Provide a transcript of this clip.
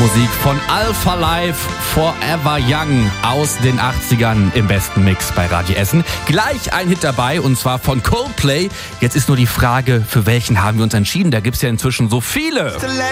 Musik von Alpha Live, Forever Young aus den 80ern im besten Mix bei Radio Essen. Gleich ein Hit dabei und zwar von Coldplay. Jetzt ist nur die Frage, für welchen haben wir uns entschieden? Da gibt's ja inzwischen so viele.